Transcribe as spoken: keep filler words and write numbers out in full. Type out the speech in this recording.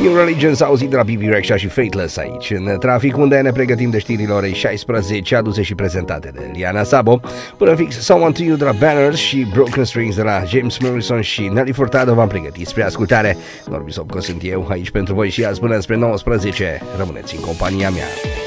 New Religion s-a auzit de la Bibi Rexha și Fateless aici în trafic, unde ne pregătim de știrile orei șaisprezece, aduse și prezentate de Liana Sabo. Până fix Someone to You de la Banners și Broken Strings de la James Morrison și Nelly Furtado v-am pregătit spre ascultare. Norbi Sobco sunt eu aici pentru voi și azi până spre nouăsprezece. Rămâneți în compania mea.